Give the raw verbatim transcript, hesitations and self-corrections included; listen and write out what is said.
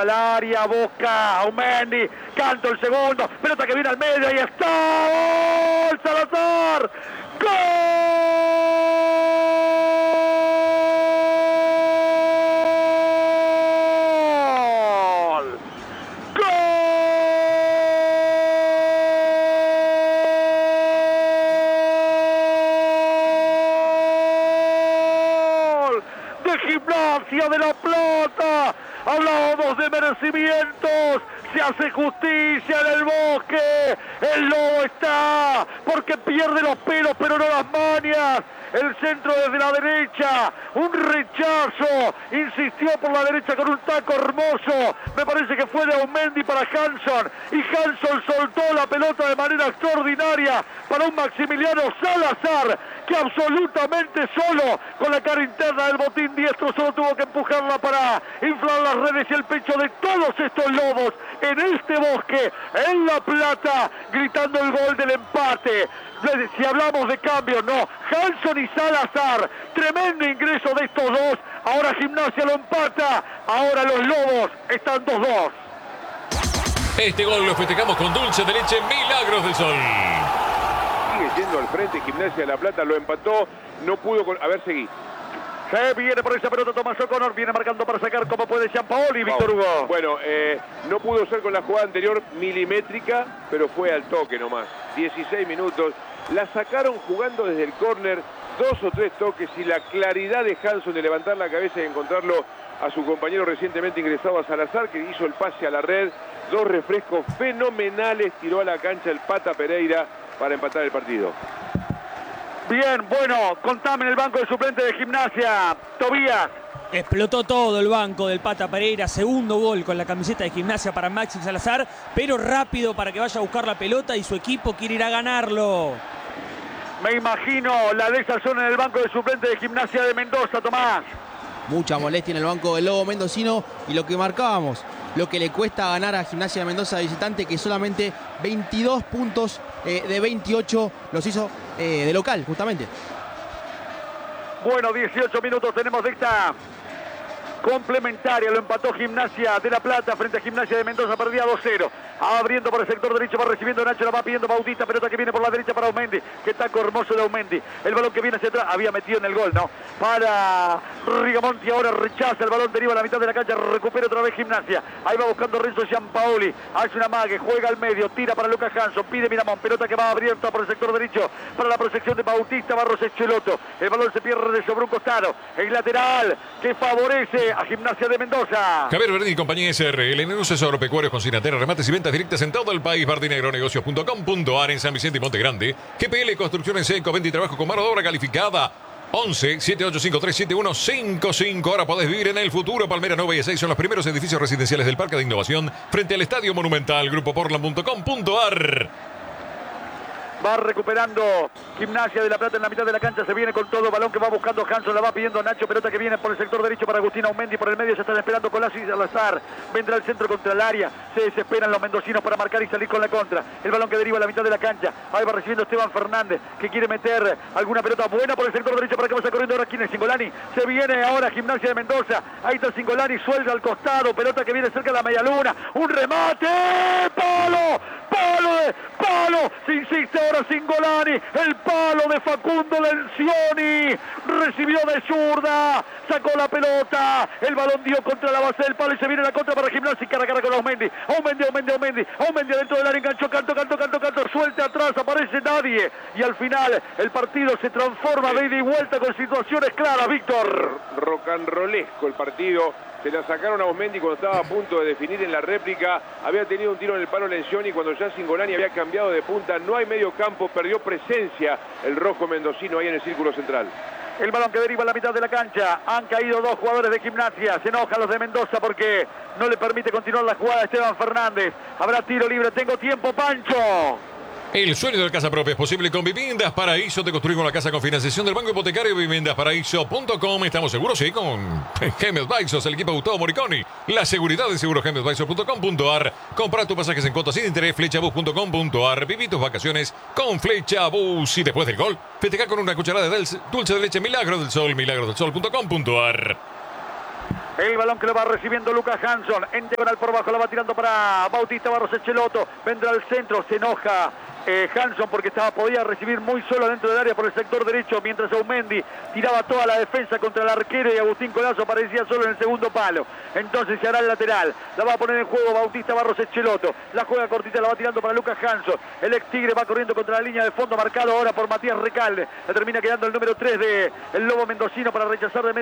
al área, busca Aumendi, Canto el segundo, pelota que viene al medio, ahí está, ¡gol! Salazar, ¡gol! Gimnasia de La Plata, hablábamos de merecimientos, se hace justicia en el Bosque, el lobo está, porque pierde los pelos pero no las mañas, el centro desde la derecha, un rechazo, insistió por la derecha con un taco hermoso, me parece que fue de Aumendi para Hanson, y Hanson soltó la pelota de manera extraordinaria para un Maximiliano Salazar, que absolutamente solo, con la cara interna del botín diestro, solo tuvo que empujarla para inflar las redes y el pecho de todos estos lobos en este Bosque, en La Plata, gritando el gol del empate. Si hablamos de cambio, no, Hanson y Salazar, tremendo ingreso de estos dos, ahora Gimnasia lo empata, ahora los lobos están dos dos. Este gol lo festejamos con dulce de leche Milagros del Sol. Yendo al frente, Gimnasia de La Plata lo empató, no pudo con... A ver, seguí. Se viene por esa pelota Tomás O'Connor, viene marcando para sacar como puede Gianpaoli, Víctor Hugo. Bueno, eh, no pudo ser con la jugada anterior milimétrica, pero fue al toque nomás. dieciséis minutos, la sacaron jugando desde el córner, dos o tres toques y la claridad de Hanson de levantar la cabeza y encontrarlo a su compañero recientemente ingresado a Salazar, que hizo el pase a la red, dos refrescos fenomenales, tiró a la cancha el Pata Pereira para empatar el partido. Bien, bueno, contame en el banco de suplente de Gimnasia, Tobías. Explotó todo el banco del Pata Pereira, segundo gol con la camiseta de Gimnasia para Maxi Salazar, pero rápido para que vaya a buscar la pelota y su equipo quiere ir a ganarlo. Me imagino la desazón en el banco de suplente de Gimnasia de Mendoza, Tomás. Mucha molestia en el banco del lobo mendocino y lo que marcábamos, lo que le cuesta ganar a Gimnasia de Mendoza de visitante, que solamente veintidós puntos eh, de veintiocho los hizo eh, de local, justamente. Bueno, dieciocho minutos tenemos de esta complementaria, lo empató Gimnasia de La Plata frente a Gimnasia de Mendoza, perdía dos cero. Abriendo por el sector derecho, va recibiendo Nacho, la va pidiendo Bautista, pelota que viene por la derecha para Aumendi, que taco hermoso de Aumendi, el balón que viene hacia atrás, había metido en el gol, ¿no? Para Rigamonti, ahora rechaza el balón, deriva a la mitad de la cancha, recupera otra vez Gimnasia, ahí va buscando Renzo Gianpaoli, hace una mague, juega al medio, tira para Lucas Hanson, pide Miramón, pelota que va abierta por el sector derecho, para la protección de Bautista, Barros Echeloto, el balón se pierde sobre un costado, el lateral que favorece a Gimnasia de Mendoza. Javier Verdín y compañía S R L, negocios agropecuarios con Sinatera, remates y ventas directas en todo el país. Bardinegronegocios punto com punto ar en San Vicente y Monte Grande. G P L Construcciones Seco, venta y trabajo con mano de obra calificada. once, siete ocho cinco tres, siete uno cinco cinco. Ahora podés vivir en el futuro. Palmera nueve y seis son los primeros edificios residenciales del Parque de Innovación frente al Estadio Monumental. Grupo Portland punto com punto ar. Va recuperando Gimnasia de La Plata en la mitad de la cancha, se viene con todo, balón que va buscando Hanson, la va pidiendo Nacho, pelota que viene por el sector derecho para Agustín Aumendi, por el medio se están esperando Colas y Salazar, vendrá el centro contra el área, se desesperan los mendocinos para marcar y salir con la contra, el balón que deriva a la mitad de la cancha, ahí va recibiendo Esteban Fernández, que quiere meter alguna pelota buena por el sector derecho para que vaya corriendo ahora Kines Singolani, se viene ahora Gimnasia de Mendoza, ahí está Singolani, suelta al costado, pelota que viene cerca de la media luna, un remate, palo, palo, de, palo, se insiste ahora Singolani, el palo de Facundo Lencioni, recibió de zurda, sacó la pelota, el balón dio contra la base del palo y se viene la contra para Gimnasia y cara a cara con Aumendi, Aumendi, Aumendi, Aumendi, Aumendi dentro del área, enganchó, canto, canto, canto, canto, suelta atrás, aparece nadie y al final el partido se transforma de ida y vuelta con situaciones claras, Víctor. Rocanrolesco el partido. Se la sacaron a Aumendi cuando estaba a punto de definir en la réplica. Había tenido un tiro en el palo Lencioni cuando ya Singolani había cambiado de punta. No hay medio campo, perdió presencia el rojo mendocino ahí en el círculo central. El balón que deriva a la mitad de la cancha. Han caído dos jugadores de Gimnasia. Se enojan los de Mendoza porque no le permite continuar la jugada a Esteban Fernández. Habrá tiro libre. Tengo tiempo, Pancho. El sueño de la casa propia es posible con Viviendas Paraíso. Te construimos la casa con financiación del Banco Hipotecario. Viviendas Paraíso punto com. Estamos seguros, sí, con Gemes Baisos, el equipo de Gustavo Moriconi. La seguridad de seguro Gemes Baisos punto com punto ar. Compra tus pasajes en cuotas sin interés. Flechabus punto com punto ar. Viví tus vacaciones con Flechabus. Y después del gol, festeja con una cucharada de dulce de leche Milagros del Sol. Milagros del Sol punto com punto ar. El balón que lo va recibiendo Lucas Hanson. En diagonal por bajo la va tirando para Bautista Barros Echeloto. Vendrá al centro. Se enoja eh, Hanson porque estaba, podía recibir muy solo dentro del área por el sector derecho. Mientras Aumendi tiraba toda la defensa contra el arquero y Agustín Colazo aparecía solo en el segundo palo. Entonces se hará el lateral. La va a poner en juego Bautista Barros Echeloto. La juega cortita, la va tirando para Lucas Hanson. El ex Tigre va corriendo contra la línea de fondo, marcado ahora por Matías Recalde. Le termina quedando el número tres de el Lobo Mendocino para rechazar de medio.